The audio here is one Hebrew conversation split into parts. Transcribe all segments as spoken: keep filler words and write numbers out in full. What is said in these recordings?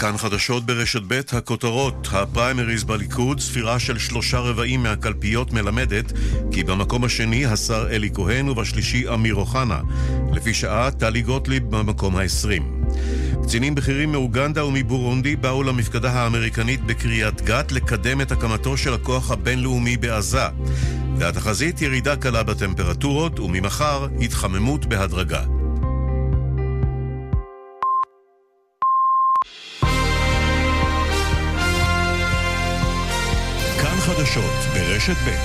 כאן חדשות ברשת ב', הכותרות: הפריימריז בליכוד, ספירה של שלושה רבעים מהקלפיות מלמדת כי במקום השני השר אלי כהן ובשלישי אמיר אוחנה. לפי שעה טלי גוטליב במקום ה-עשרים. קצינים בכירים מאוגנדה ומבורונדי באו למפקדה האמריקנית בקריית גת לקדם את הקמתו של הכוח הבינלאומי בעזה. והתחזית ירידה קלה בטמפרטורות, וממחר התחממות בהדרגה. כאן חדשות ברשת ב'.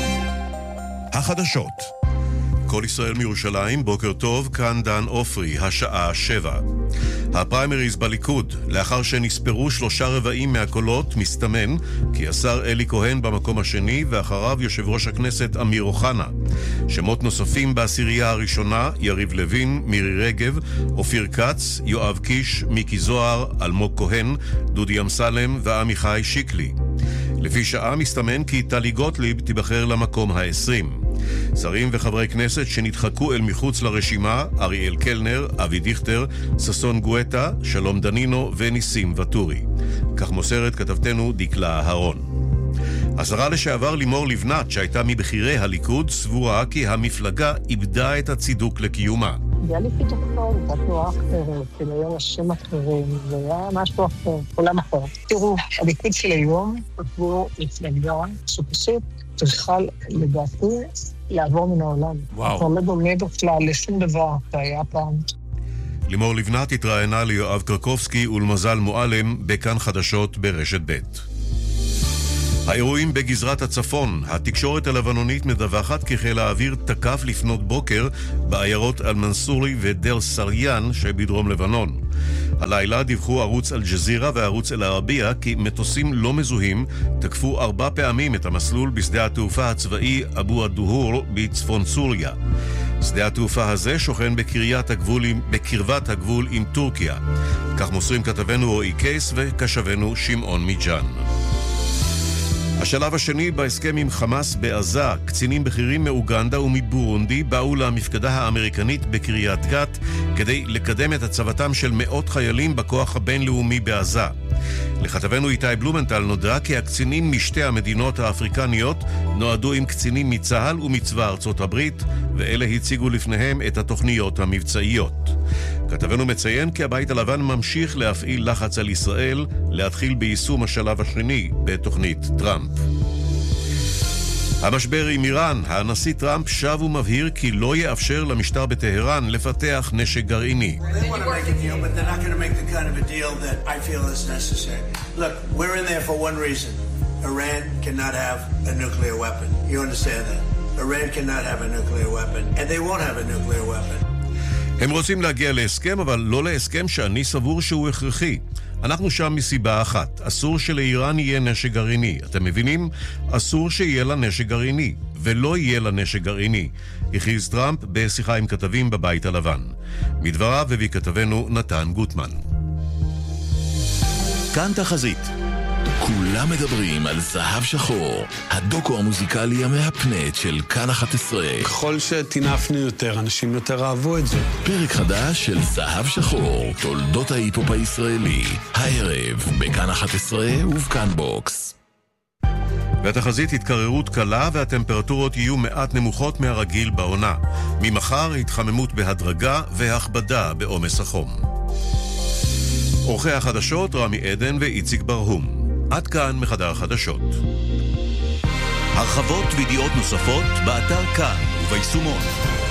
החדשות. כל ישראל מירושלים, בוקר טוב, כאן דן אופרי, השעה שבע. הפריימריז בליכוד, לאחר שנספרו שלושה רבעים מהקולות, מסתמן כי השר אלי כהן במקום השני, ואחריו יושב ראש הכנסת אמיר אוחנה. שמות נוספים בעשירייה הראשונה: יריב לוין, מירי רגב, אופיר כץ, יואב קיש, מיקי זוהר, אלמוג כהן, דודי אמסלם ועמיחי שיקלי. לפי שעה מסתמן כי טלי גוטליב תיבחר למקום ה-עשרים. שרים וחברי כנסת שנדחקו אל מחוץ לרשימה: אריאל קלנר, אבי דיכטר, ססון גואטה, שלום דנינו וניסים וטורי. כך מוסרת כתבתנו דקלה אהרון. השרה לשעבר לימור לבנת, שהייתה מבכירי הליכוד, סבורה כי המפלגה איבדה את הצידוק לקיומה. זה היה לי פתאום, הייתה תנועה אחרת, כאילו היה השם אחרים, זה היה משהו אחר, עולם אחר. תראו, הליכוד של היום הוא מפלגה שפשוט צריכה לדעתי לעבור מן העולם. וואו. כבר לא דומה בכלל לשום דבר שהיה פעם. לימור לבנת התראיינה ליואב קרקובסקי ולמזל מועלם בכאן חדשות ברשת ב'. האירועים בגזרת הצפון. התקשורת הלבנונית מדווחת כי חיל האוויר תקף לפנות בוקר בעיירות אל-מנסורי ודל סריאן שבדרום לבנון. הלילה דיווחו ערוץ אל-ג'זירה וערוץ אל-ערבייה כי מטוסים לא מזוהים תקפו ארבע פעמים את המסלול בשדה התעופה הצבאי אבו הדוהור בצפון סוריה. שדה התעופה הזה שוכן בקריית הגבול, בקרבת הגבול עם טורקיה. כך מוסרים כתבנו רועי קייס וקשבנו שמעון מיג'אן. השלב השני בהסכם עם חמאס בעזה. קצינים בכירים מאוגנדה ומבורונדי באו למפקדה האמריקנית בקריית גת כדי לקדם את הצבתם של מאות חיילים בכוח הבינלאומי בעזה. לכתבנו איתי בלומנטל נודע כי הקצינים משתי המדינות האפריקניות נועדו עם קצינים מצה"ל ומצבא ארצות הברית, ואלה הציגו לפניהם את התוכניות המבצעיות. כתבנו מציין כי הבית הלבן ממשיך להפעיל לחץ על ישראל להתחיל ביישום השלב השני בתוכנית טראמפ. המשבר עם איראן. הנשיא טראמפ שב ומבהיר כי לא יאפשר למשטר בטהרן לפתח נשק גרעיני. Iran cannot have a nuclear weapon. You understand that? Iran cannot have a nuclear weapon, and they won't have a nuclear weapon. הם רוצים להגיע להסכם, אבל לא להסכם שאני סבור שהוא הכרחי. אנחנו שם מסיבה אחת: אסור שלאיראן יהיה נשק גרעיני. אתם מבינים? אסור שיהיה לה נשק גרעיני, ולא יהיה לה נשק גרעיני, הכריז טראמפ בשיחה עם כתבים בבית הלבן. מדבריו הביא כתבנו נתן גוטמן. כאן תחזית. כולם מדברים על זהב שחור, הדוקו המוזיקלי המהפנט של כאן אחת עשרה. ככל שתינפנו יותר, אנשים יותר אהבו את זה. פרק חדש של זהב שחור, תולדות ההיפופ הישראלי, הערב בכאן אחת עשרה ובכאן בוקס. והתחזית: התקררות קלה והטמפרטורות יהיו מעט נמוכות מהרגיל בעונה. ממחר התחממות בהדרגה והכבדה בעומס החום. עורכי החדשות רמי עדן ואיציק ברהום. עד כאן מחדר החדשות. הרחבות וידיעות נוספות באתר כאן וביישומון.